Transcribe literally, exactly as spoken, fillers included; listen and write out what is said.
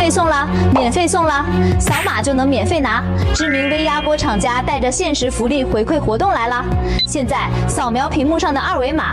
费送啦，免费送啦，扫码就能免费拿。知名微压锅厂家带着限时福利回馈活动来啦！现在扫描屏幕上的二维码，